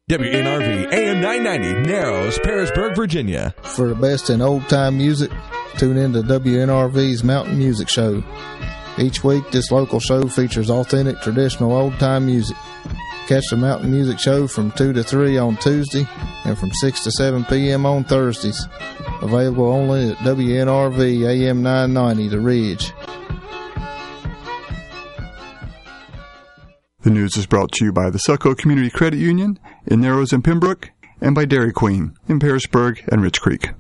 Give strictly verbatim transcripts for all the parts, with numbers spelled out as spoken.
W N R V A M nine ninety, Narrows, Parisburg, Virginia. For the best in old-time music, tune in to W N R V's Mountain Music Show. Each week, this local show features authentic, traditional old-time music. Catch the Mountain Music Show from two to three on Tuesday and from six to seven p.m. on Thursdays. Available only at W N R V A M nine ninety, The Ridge. The news is brought to you by the Selco Community Credit Union in Narrows and Pembroke, and by Dairy Queen in Parisburg and Rich Creek.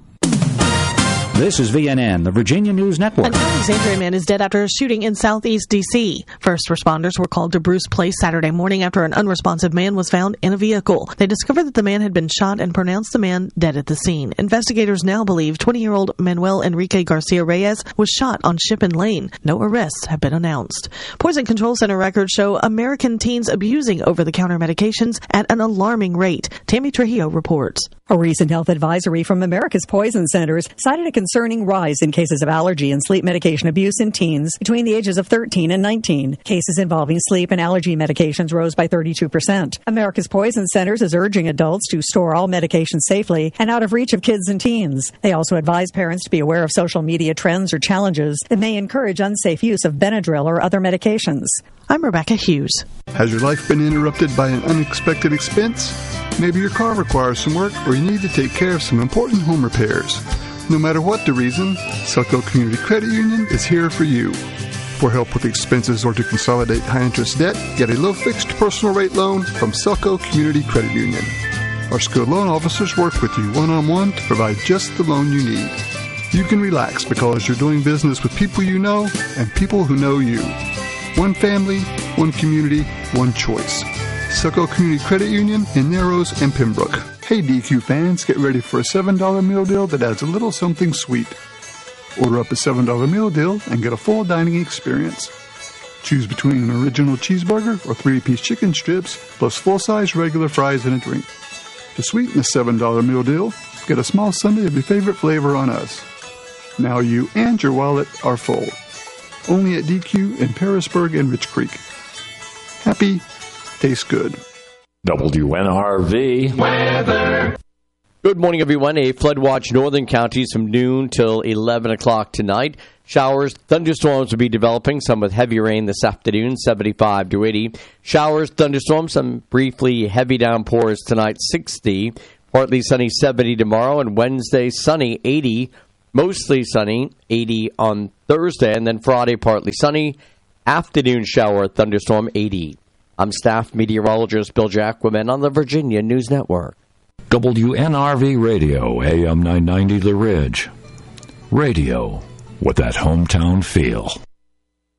This is V N N, the Virginia News Network. An Alexandria man is dead after a shooting in southeast D C. First responders were called to Bruce Place Saturday morning after an unresponsive man was found in a vehicle. They discovered that the man had been shot and pronounced the man dead at the scene. Investigators now believe twenty-year-old Manuel Enrique Garcia Reyes was shot on Shippen Lane. No arrests have been announced. Poison Control Center records show American teens abusing over-the-counter medications at an alarming rate. Tammy Trujillo reports. A recent health advisory from America's Poison Centers cited a concerning rise in cases of allergy and sleep medication abuse in teens between the ages of thirteen and nineteen. Cases involving sleep and allergy medications rose by thirty-two percent. America's Poison Centers is urging adults to store all medications safely and out of reach of kids and teens. They also advise parents to be aware of social media trends or challenges that may encourage unsafe use of Benadryl or other medications. I'm Rebecca Hughes. Has your life been interrupted by an unexpected expense? Maybe your car requires some work, or you need to take care of some important home repairs. No matter what the reason, Selco Community Credit Union is here for you. For help with expenses or to consolidate high-interest debt, get a low-fixed personal rate loan from Selco Community Credit Union. Our skilled loan officers work with you one-on-one to provide just the loan you need. You can relax because you're doing business with people you know and people who know you. One family, one community, one choice. Selco Community Credit Union in Narrows and Pembroke. Hey D Q fans, get ready for a seven dollar meal deal that adds a little something sweet. Order up a seven dollar meal deal and get a full dining experience. Choose between an original cheeseburger or three-piece chicken strips plus full-size regular fries and a drink. To sweeten the seven dollar meal deal, get a small sundae of your favorite flavor on us. Now you and your wallet are full. Only at D Q in Parisburg and Rich Creek. Happy, tastes good. W N R V weather. Good morning, everyone. A flood watch northern counties from noon till eleven o'clock tonight. Showers, thunderstorms will be developing, some with heavy rain this afternoon, seventy-five to eighty. Showers, thunderstorms, some briefly heavy downpours tonight, sixty. Partly sunny, seventy tomorrow, and Wednesday, sunny, eighty. Mostly sunny, eighty on Thursday, and then Friday, partly sunny. Afternoon shower, thunderstorm, eighty. I'm staff meteorologist Bill Jacquemin on the Virginia News Network. W N R V Radio, A M nine ninety The Ridge. Radio with that hometown feel.